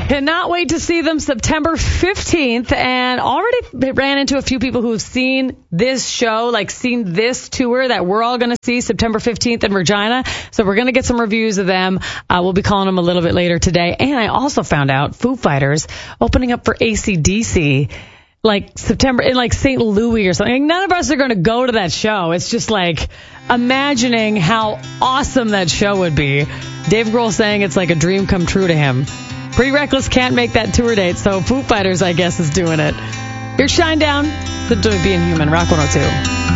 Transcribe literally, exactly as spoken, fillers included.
Cannot wait to see them September fifteenth, and already ran into a few people who have seen this show, like seen this tour that we're all going to see September fifteenth in Regina. So we're going to get some reviews of them. Uh, we'll be calling them a little bit later today. And I also found out Foo Fighters opening up for A C D C like September in like Saint Louis or something. Like, none of us are going to go to that show. It's just like imagining how awesome that show would be. Dave Grohl saying it's like a dream come true to him. Pretty Reckless can't make that tour date, so Foo Fighters, I guess, is doing it. Here's Shinedown. The Joy of Being Human, Rock one oh two.